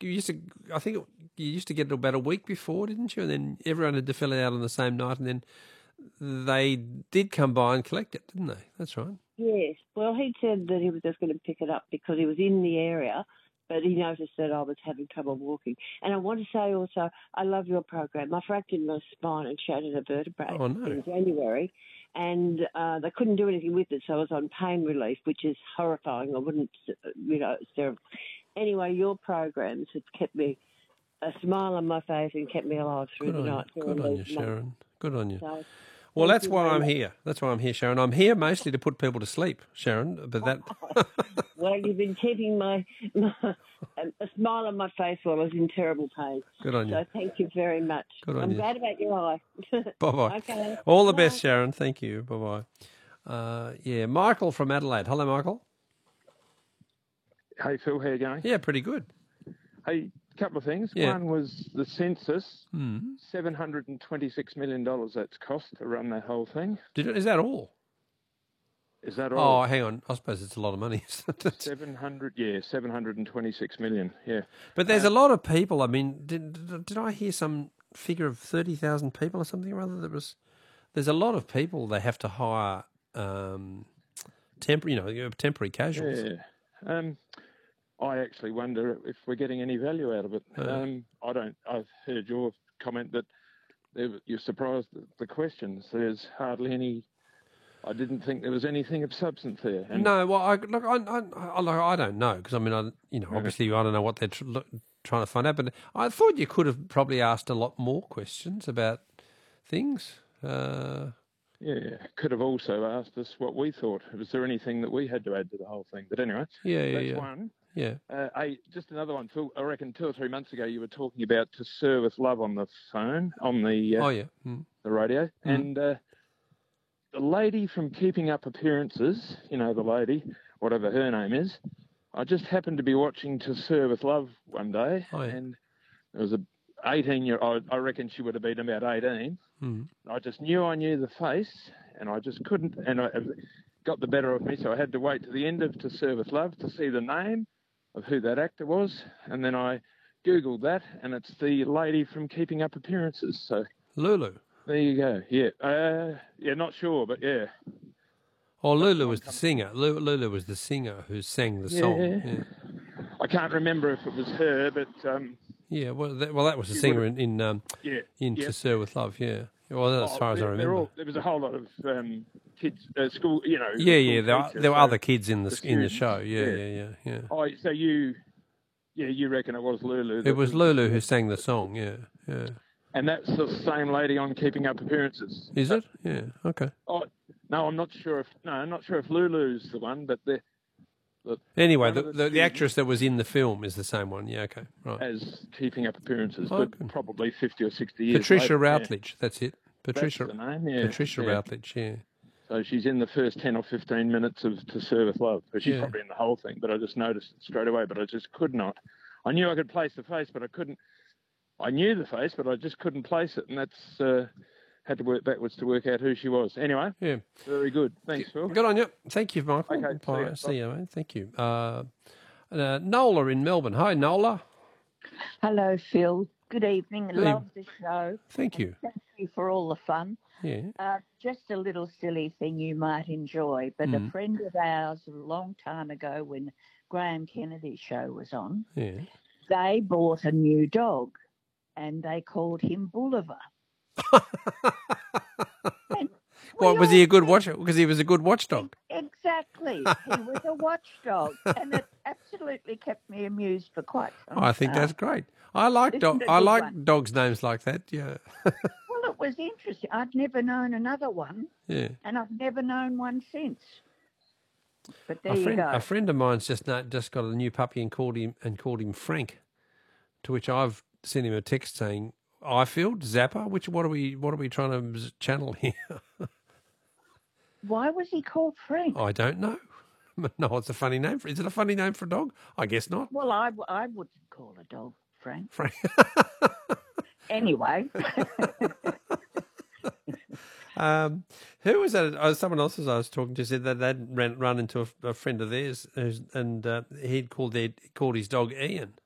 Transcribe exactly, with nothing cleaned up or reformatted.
you used to, I think it, you used to get it about a week before, didn't you? And then everyone had to fill it out on the same night, and then they did come by and collect it, didn't they? That's right. Yes. Well, he said that he was just going to pick it up because he was in the area, but he noticed that I was having trouble walking. And I want to say also, I love your program. I fractured my spine and shattered a vertebrae Oh, no. in January, and uh, they couldn't do anything with it, so I was on pain relief, which is horrifying. I wouldn't, you know, it's terrible. Anyway, your programs have kept me a smile on my face and kept me alive through Good the on night. you. Good on you, Sharon. Months. Good on you. So, well, thank that's you why very I'm much. here. That's why I'm here, Sharon. I'm here mostly to put people to sleep, Sharon. But that. Well, you've been keeping my, my a smile on my face while I was in terrible pain. Good on you. So thank you very much. Good on I'm you. glad about your eye. Bye-bye. Okay. All the Bye. best, Sharon. Thank you. Bye-bye. Uh, yeah, Michael from Adelaide. Hello, Michael. Hey, Phil, how you going? Yeah, pretty good. Hey, a couple of things. Yeah. One was the census, Mm. seven hundred twenty-six million dollars that's cost to run that whole thing. Did it, is that all? Is that all? Oh, hang on. I suppose it's a lot of money. seven hundred, yeah, seven hundred twenty-six million, yeah. But there's Uh, a lot of people. I mean, did, did, did I hear some figure of thirty thousand people or something or other? That was, there's a lot of people they have to hire um, temporary, you know, temporary casuals. Yeah. Um, I actually wonder if we're getting any value out of it. Uh. Um, I don't. I've heard your comment that there- you're surprised at the questions. There's hardly any. I didn't think there was anything of substance there. And No, well, I, look, I, I, I, look, I don't know because I mean, I, you know, Yeah. obviously, I don't know what they're tr- look, trying to find out. But I thought you could have probably asked a lot more questions about things. Uh, Yeah, could have also asked us what we thought. Was there anything that we had to add to the whole thing? But anyway, yeah, yeah, that's yeah, one. yeah. Uh, hey, just another one, Phil. I reckon two or three months ago you were talking about To Serve With Love on the phone, on the uh, Oh, yeah. Mm. the radio. Mm. And uh, the lady from Keeping Up Appearances, you know, the lady, whatever her name is, I just happened to be watching To Serve With Love one day, Oh, yeah. and there was a eighteen-year-old, I reckon she would have been about eighteen. Mm. I just knew I knew the face, and I just couldn't, and I it got the better of me, so I had to wait to the end of To Serve With Love to see the name of who that actor was, and then I Googled that, and it's the lady from Keeping Up Appearances, so Lulu. there you go. Yeah, uh, yeah, not sure, but yeah. Oh, Lulu was the singer. Lu- Lulu was the singer who sang the song. Yeah. Yeah. I can't remember if it was her, but um, Yeah, well, that, well, that was the She singer in in, um, yeah, in yeah. To Serve With Love. Yeah, well, as Oh, far as I they're- they're remember. all- there was a whole lot of um, kids, uh, school, you know. Yeah, school yeah. There, are, teachers, there were so other kids in the, the in the students, show. Yeah, yeah. yeah, yeah, yeah. Oh, so you, yeah, you reckon it was Lulu? It that was Lulu who sang the song. Yeah, yeah. And that's the same lady on Keeping Up Appearances. Is it? Yeah. Okay. Oh, no, I'm not sure if no, I'm not sure if Lulu's the one, but the, the Anyway, one the, of the, the the students actress that was in the film is the same one. Yeah. Okay. Right. as Keeping Up Appearances, Oh, but good. probably fifty or sixty years. Patricia later, yeah. Routledge. That's it. Patricia. That's the name, yeah. Patricia yeah. Routledge. Yeah. So she's in the first ten or fifteen minutes of To Serve With Love. But she's Yeah. probably in the whole thing, but I just noticed it straight away, but I just could not. I knew I could place the face, but I couldn't. I knew the face, but I just couldn't place it, and that's uh, had to work backwards to work out who she was. Anyway, Yeah. very good. Thanks, Phil. Good on you. Thank you, Michael. Okay, see Bye. ya. See you, mate. Thank you. Uh, uh, Nola in Melbourne. Hi, Nola. Hello, Phil. Good evening. Hey. Love the show. Thank you. Thank you for all the fun. Yeah. Uh, just a little silly thing you might enjoy, but Mm. a friend of ours a long time ago when Graham Kennedy's show was on, Yeah. they bought a new dog and they called him Bolivar. And What we was he a all good think- watcher? Because he was a good watchdog. Exactly. He was a watchdog, and it absolutely kept me amused for quite some I think time. that's great. I like Isn't dog. it a I good like one? dogs' names like that. Yeah. Well, it was interesting. I'd never known another one, Yeah. and I've never known one since. But there A you friend, go. a friend of mine's just na- just got a new puppy and called him and called him Frank. To which I've sent him a text saying, "Ifield, Zappa. Which what are we what are we trying to z- channel here?" Why was he called Frank? I don't know. No, it's a funny name. For, is it a funny name for a dog? I guess not. Well, I, w- I wouldn't call a dog Frank. Frank. Anyway, Um, who was that? Oh, someone else as I was talking to said that they'd ran, run into a, a friend of theirs, who's, and uh, he'd called their called his dog Ian,